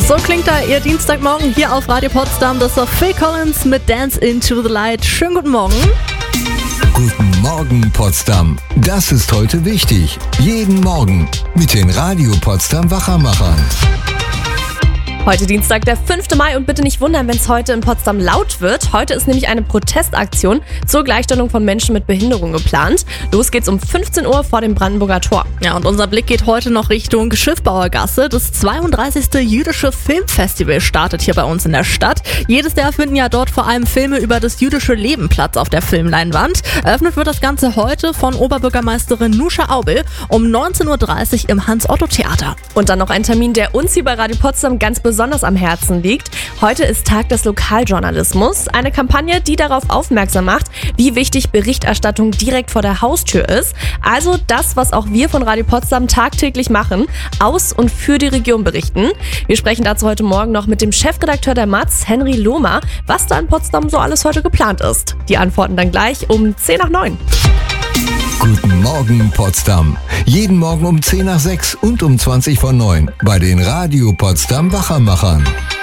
So klingt da Ihr Dienstagmorgen hier auf Radio Potsdam. Das war Phil Collins mit Dance into the Light. Schönen guten Morgen. Guten Morgen Potsdam. Das ist heute wichtig. Jeden Morgen mit den Radio Potsdam Wachermachern. Heute Dienstag, der 5. Mai und bitte nicht wundern, wenn es heute in Potsdam laut wird. Heute ist nämlich eine Protestaktion zur Gleichstellung von Menschen mit Behinderung geplant. Los geht's um 15 Uhr vor dem Brandenburger Tor. Ja, und unser Blick geht heute noch Richtung Schiffbauergasse. Das 32. jüdische Filmfestival startet hier bei uns in der Stadt. Jedes Jahr finden ja dort vor allem Filme über das jüdische Leben Platz auf der Filmleinwand. Eröffnet wird das Ganze heute von Oberbürgermeisterin Nusha Aubel um 19.30 Uhr im Hans-Otto-Theater. Und dann noch ein Termin, der uns hier bei Radio Potsdam ganz besonders am Herzen liegt. Heute ist Tag des Lokaljournalismus. Eine Kampagne, die darauf aufmerksam macht, wie wichtig Berichterstattung direkt vor der Haustür ist. Also das, was auch wir von Radio Potsdam tagtäglich machen, aus und für die Region berichten. Wir sprechen dazu heute Morgen noch mit dem Chefredakteur der Matz, Henry Lohmer, was da in Potsdam so alles heute geplant ist. Die Antworten dann gleich um 10:09. Guten Morgen Potsdam. Jeden Morgen um 10 nach 6 und um 20 vor 9 bei den Radio Potsdam Wachermachern.